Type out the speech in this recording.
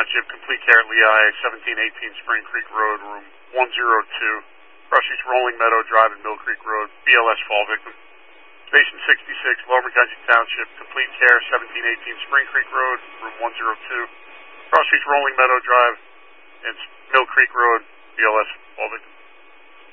Township, complete care at Lehigh, 1718 Spring Creek Road, room 102. Cross Streets, Rolling Meadow Drive and Mill Creek Road, BLS fall victim. Station 66, Lower Mackenzie Township, complete care, 1718 Spring Creek Road, room 102. Cross Streets, Rolling Meadow Drive and Mill Creek Road, BLS fall victim.